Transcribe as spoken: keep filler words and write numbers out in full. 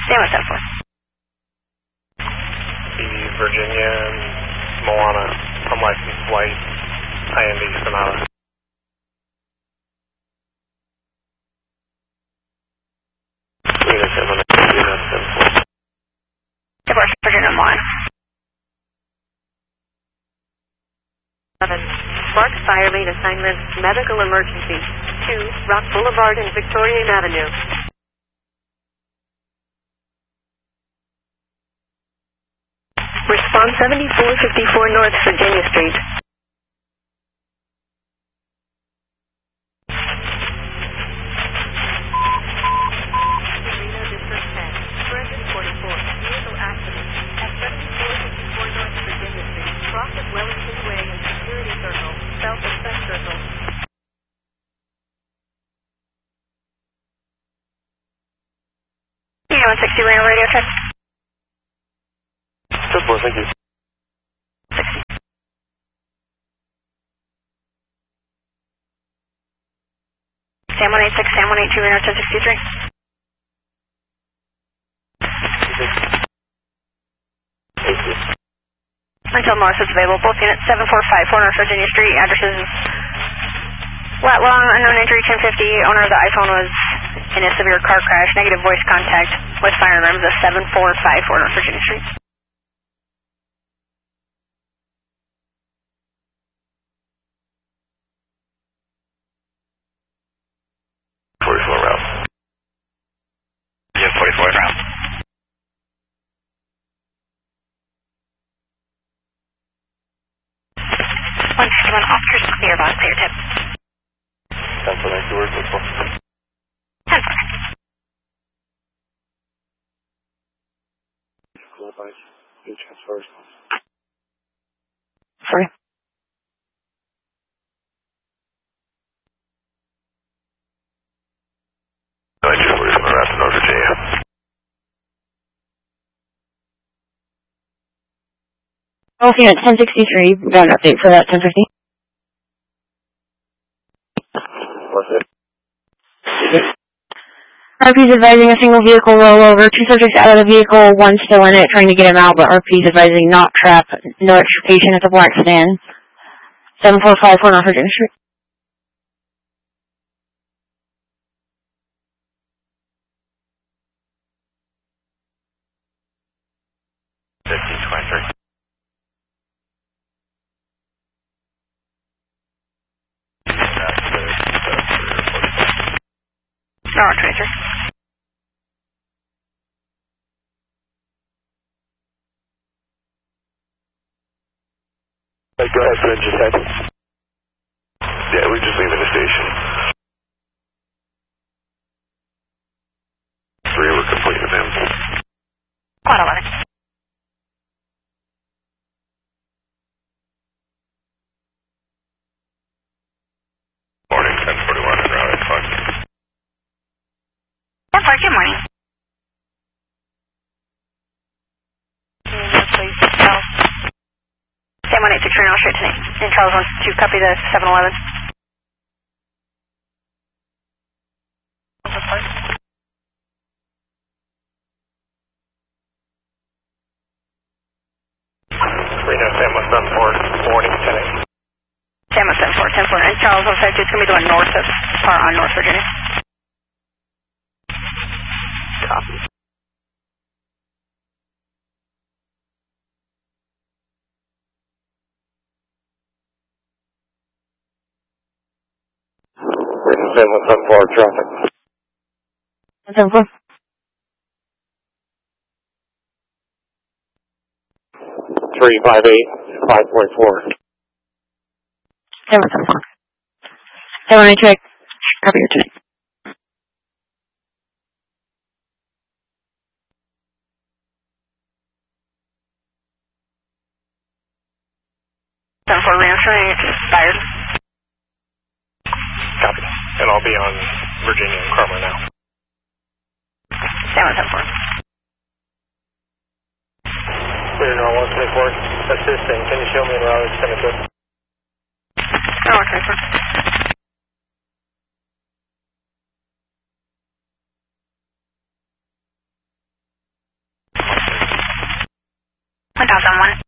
San Juan ten four. The Virginia and Moana, unlicensed flight, I N D Sonata. Airport Virginia Moana. seven. Spark Fire Lane Assignment, Medical Emergency. two. Rock Boulevard and Victoria Avenue. Response seventy-four fifty-four North Virginia Street. one sixty Reno radio check. ten four, thank you. sixty. Sam one eight six, Sam one eight two, Reno ten sixty-three. Until North is available. Both units seven four five four North Virginia Street. Addresses Lat Long, unknown injury ten fifty. Owner of the iPhone was in a severe car crash. Negative voice contact with fire alarms of seven four five four North Virginia Street. forty-four route. Yeah, forty-four route. one fifty-one officers clear about clear tip. ten four, thank you. Where's this one? ten four. New transfers. Sorry. nine two forty-four route to North Virginia. Oh, unit ten sixty-three, we got an update for that ten fifty. What's it? R P's advising a single vehicle rollover, two subjects out of the vehicle, one still in it, trying to get him out, but R P's advising not trap, no extrication at the black sedan. seven four five four North Virginia Street. fifteen twenty-three. North twenty-three. Hey, go ahead, Fred, just head. Yeah, we're just leaving the station. Three were complete with him. Quad eleven. Morning, ten forty-one en route at five. ten four, good morning. Sam one eight six Reno straight to Nate. And Charles wants to copy the seven eleven. Reno, Sam one seven four, morning, ten eight. Sam one seven four, ten four. And Charles looks like it's going to be going north of, or on North Virginia. Copy. Sam one seven four, traffic. seven four. three five eight, five point four. seven seven four. seven eight check. Copy your check. seven four Reno showing expired. Copy. And I'll be on Virginia and Cromer now. Sam one seven four. Clear now, one twenty-four, assisting. Can you show me in route ten two? No, one twenty-four. thousand one.